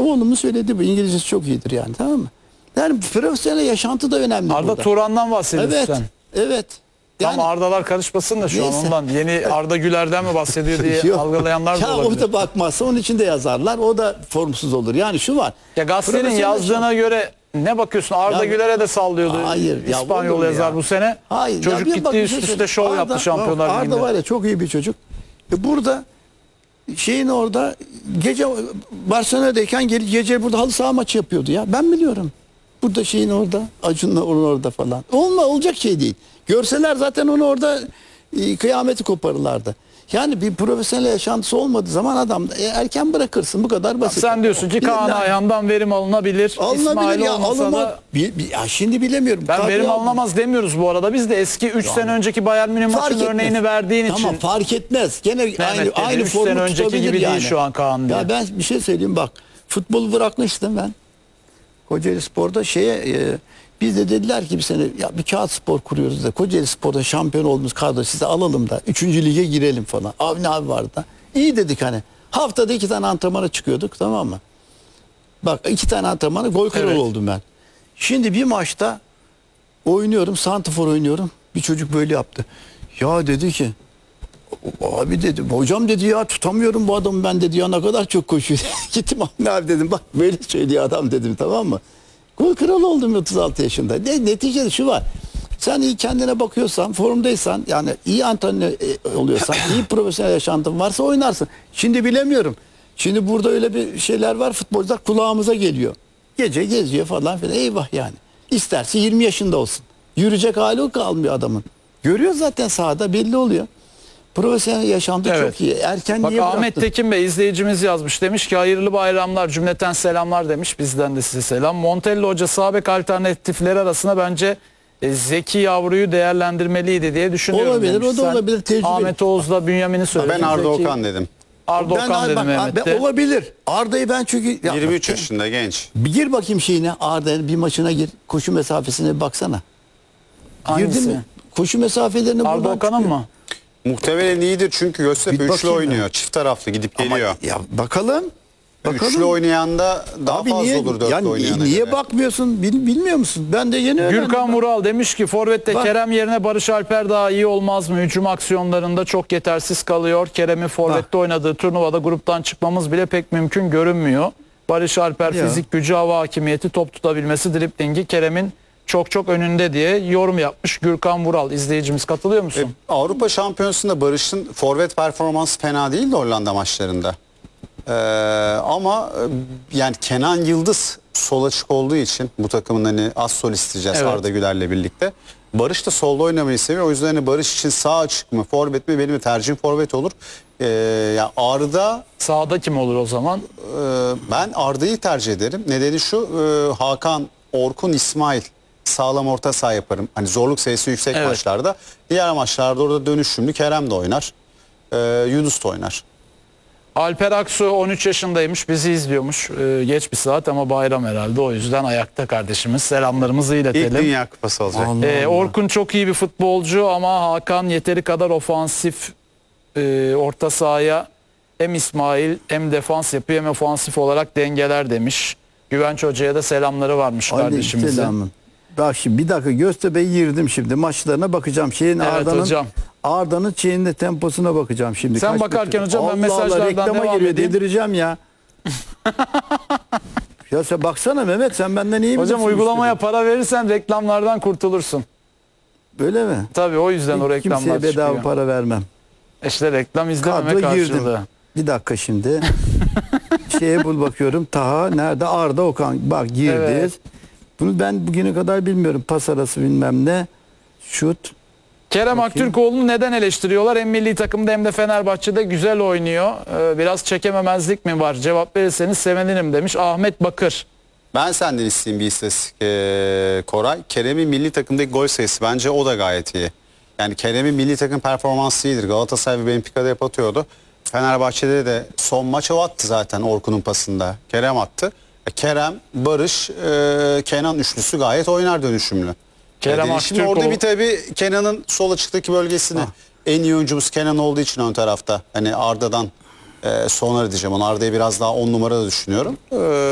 Oğlumun söylediği bu. İngilizcesi çok iyidir yani, tamam mı? Yani profesyonel yaşantı da önemli Arda burada. Turan'dan bahsediyorsun Evet, sen. evet. Tam Ardalar karışmasın da şu an Neyse. ondan. Yeni Arda Güler'den mi bahsediyor diye Yok. algılayanlar da Ya olabilir. orada bakmazsa onun için de yazarlar. O da formsuz olur. Yani şu var. Ya gazetenin Profesyonel yazdığına göre ne bakıyorsun? Arda Ya, Güler'e de sallıyordu. hayır, ya olur İspanyol mu yazar ya? bu sene. Hayır. Çocuk ya bir bak, gitti bir şey üst üste söyleyeyim. şov yaptı Şampiyonlar Ligi'nde. Arda var ya, çok iyi bir çocuk. Burada şeyin orada gece Barcelona'dayken gece burada halı saha maçı yapıyordu ya. Ben biliyorum. Burada şeyin orada, Acun'la onun orada falan. Olacak şey değil. Görseler zaten onu orada kıyameti koparırlardı. Yani bir profesyonel yaşantısı olmadığı zaman adam erken bırakırsın. Bu kadar basit. Sen diyorsun ki Kaan Ayhan'dan verim alınabilir. Alınabilir İsmail ya, olmasa da ya şimdi bilemiyorum. ben Tabii verim ya. alınamaz demiyoruz bu arada. Biz de eski 3 sene önceki Bayern Münih Fark maçının etmez. örneğini verdiğin Tamam, için. fark etmez. Gene dedi, aynı üç formu sene önceki tutabilir gibi yani. değil şu an Kaan diye. Ya ben bir şey söyleyeyim bak. Futbolu bırakmıştım ben. Kocaeli Spor'da biz de dediler ki bir sene ya bir kağıt spor kuruyoruz da Kocaeli Spor'da şampiyon olduğumuz kadro size alalım da 3. lige girelim falan. Avni abi vardı da. İyi dedik hani. Haftada 2 tane antrenmana çıkıyorduk, tamam mı? Bak 2 tane antrenmana gol kralı Evet. oldum ben. Şimdi bir maçta oynuyorum, santrafor oynuyorum. Bir çocuk böyle yaptı. Ya dedi ki abi dedi, hocam dedi ya tutamıyorum bu adamı ben dedi ya, ne kadar çok koşuyor. Gittim abi dedim, bak böyle söylüyor adam dedim, tamam mı? Gol kralı oldum 36 yaşında. Neticede şu var. Sen iyi kendine bakıyorsan, formdaysan, yani iyi antrenör oluyorsan, iyi profesyonel yaşantın varsa oynarsın. Şimdi bilemiyorum. Şimdi burada öyle bir şeyler var, futbolcular kulağımıza geliyor. Gece geziyor falan filan, eyvah yani. İsterse 20 yaşında olsun. Yürüyecek hali kalmıyor adamın. Görüyor zaten sahada, belli oluyor. Profesyonel yaşantı Evet. çok iyi. Erken Bak niye Ahmet bıraktın? Tekin Bey izleyicimiz yazmış. Demiş ki hayırlı bayramlar, cümleten selamlar demiş. Bizden de size selam. Montella Hoca sağ bek alternatifleri arasında bence Zeki Yavru'yu değerlendirmeliydi diye düşünüyorum. Olabilir, demiş. o da Sen olabilir, tecrübeli. Ahmet Oğuz'la Bünyamin'i söyledin. Ben Arda Zeki- Okan dedim. Arda Okan dedim Mehmet de. Olabilir. Arda'yı ben çünkü... Ya, 23 yaşında genç. bir gir bakayım şeyine, Arda'nın bir maçına gir. Koşu mesafesine bir baksana. Hangisi? Girdin mi? Koşu mesafelerini Arda buradan Okan'ın çıkıyor. mı? Muhtemelen iyidir çünkü Göztepe Bir üçlü bakayım oynuyor. ben. Çift taraflı gidip Ama geliyor. ya bakalım. Üçlü oynayan da daha Abi fazla niye, olur dörtlü oynayana niye göre. bakmıyorsun? Bilmiyor musun? Ben de yeni öğrendim. Gürkan Vural demiş ki Forvet'te Bak. Kerem yerine Barış Alper daha iyi olmaz mı? Hücum aksiyonlarında çok yetersiz kalıyor. Kerem'in Forvet'te oynadığı turnuvada gruptan çıkmamız bile pek mümkün görünmüyor. Barış Alper Ya. fizik gücü, hava hakimiyeti, top tutabilmesi, driblingi Kerem'in çok önünde diye yorum yapmış Gürkan Vural. İzleyicimiz, katılıyor musun? Avrupa Şampiyonası'nda Barış'ın forvet performansı fena değildi Hollanda maçlarında. Ama yani Kenan Yıldız sol açık olduğu için bu takımın hani az sol isteyeceğiz Evet. Arda Güler'le birlikte. Barış da solda oynamayı seviyor. O yüzden hani Barış için sağ açık mı forvet mi, benim tercihim forvet olur. Ya Arda Sağda kim olur o zaman? ben Arda'yı tercih ederim. Nedeni şu, Hakan, Orkun, İsmail sağlam orta saha yaparım. Hani zorluk sayısı yüksek Evet. maçlarda. Diğer maçlarda orada dönüşümlü Kerem de oynar. Yunus da oynar. Alper Aksu 13 yaşındaymış, bizi izliyormuş. Geç bir saat ama bayram herhalde, o yüzden ayakta kardeşimiz. Selamlarımızı İlk iletelim. Dünya Kupası olacak. Orkun çok iyi bir futbolcu ama Hakan yeteri kadar ofansif, orta sahaya hem İsmail hem defans yapıyor hem ofansif olarak dengeler demiş. Güvenç Hoca'ya da selamları varmış kardeşimizin. Aleykümselam. Bak şimdi bir dakika, Göztepe'ye girdim şimdi. Maçlarına bakacağım. Evet hocam. Arda'nın şeyinde temposuna bakacağım şimdi. Sen Kaç bakarken metre? hocam ben Allah Allah, mesajlardan reklama devam giriyor. edeyim. Delireceğim ya. Ya sen baksana Mehmet, sen benden iyi Hocam bilirsin uygulamaya işte. para verirsen reklamlardan kurtulursun. Öyle mi? Tabii o yüzden o reklamlar Kimseye bedava çıkıyor. para vermem. İşte reklam izlememe Kadro karşılığı. girdim. Bir dakika şimdi. Şeye bul bakıyorum. Taha nerede? Arda Okan. Bak girdi. Evet. Bunu ben bugüne kadar bilmiyorum. Pas arası bilmem ne. Şut. Kerem Aktürkoğlu'nu neden eleştiriyorlar? Hem milli takımda hem de Fenerbahçe'de güzel oynuyor. Biraz çekememezlik mi var? Cevap verirseniz sevinirim demiş Ahmet Bakır. Ben senden isteyeyim bir istatistik Koray. Kerem'in milli takımdaki gol sayısı bence o da gayet iyi. Yani Kerem'in milli takım performansı iyidir. Galatasaray ve Benfica'da hep atıyordu. Fenerbahçe'de de son maç o attı zaten Orkun'un pasında. Kerem attı. Kerem, Barış, Kenan üçlüsü gayet oynar dönüşümlü. Kerem Yani şimdi orada Aktürkoğlu- bir tabii Kenan'ın sol açıktaki bölgesini en iyi oyuncumuz Kenan olduğu için ön tarafta. Hani Arda'dan sonra diyeceğim onu. Arda'yı biraz daha 10 numara da düşünüyorum.